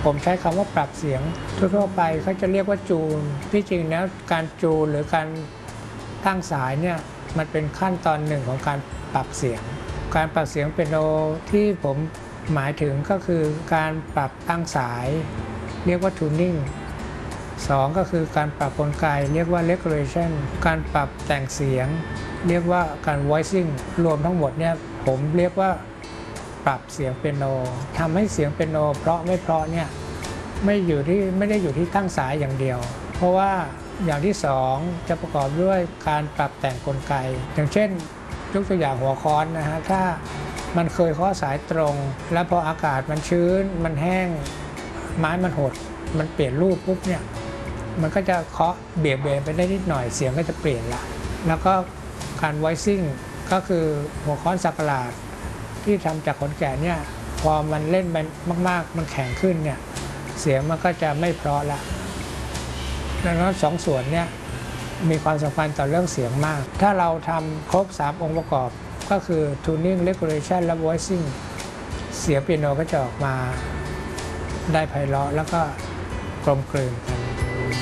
ผมใช้คำว่าปรับเสียงทั่วๆไปเขาจะเรียกว่าจูนที่จริงแล้วการจูนหรือการตั้งสายเนี่ยมันเป็นขั้นตอนหนึ่งของการปรับเสียงการปรับเสียงเปียโนที่ผมหมายถึงก็คือการปรับตั้งสายเรียกว่า tuning 2ก็คือการปรับกลไกเรียกว่า regulation การปรับแต่งเสียงเรียกว่าการ voicing รวมทั้งหมดเนี่ยผมเรียกว่าปรับเสียงเปียโนทำให้เสียงเปียโนเพราะไม่เพราะเนี่ยไม่ได้อยู่ที่ตั้งสายอย่างเดียว เพราะว่าอย่างที่2จะประกอบด้วยการปรับแต่งกลไกอย่างเช่นยกตัวอย่างหัวค้อนนะฮะถ้ามันเคยเคาะสายตรงแล้วพออากาศมันชื้นมันแห้งไม้มันหดมันเปลี่ยนรูปปุ๊บเนี่ยมันก็จะเคาะเบี่ยงเบนไปได้นิดหน่อยเสียงก็จะเปลี่ยนละแล้วก็การ voicing ก็คือหัวค้อนสักหลาดที่ทำจากขนแกะเนี่ยพอมันเล่นไปมากๆมันแข็งขึ้นเนี่ยเสียงมันก็จะไม่เพราะละดังนั้น2ส่วนเนี่ยมีความสำคัญต่อเรื่องเสียงมากถ้าเราทำครบ3องค์ประกอบก็คือ tuning regulation และ voicing เสียงเปียโนก็จะออกมาได้ไพเราะแล้วก็กลมกลืนกัน